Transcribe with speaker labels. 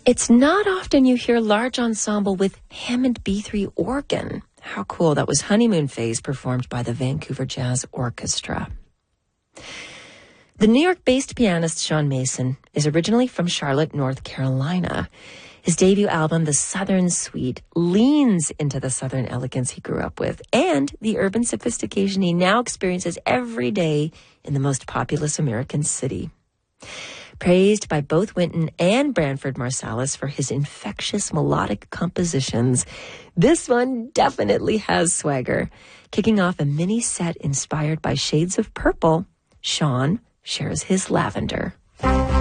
Speaker 1: It's not often you hear large ensemble with Hammond B3 organ. How cool. That was Honeymoon Phase, performed by the Vancouver Jazz Orchestra. The New York-based pianist Sean Mason is originally from Charlotte, North Carolina. His debut album, The Southern Suite, leans into the Southern elegance he grew up with and the urban sophistication he now experiences every day in the most populous American city. Praised by both Wynton and Branford Marsalis for his infectious melodic compositions, this one definitely has swagger. Kicking off a mini set inspired by shades of purple, Sean shares his lavender.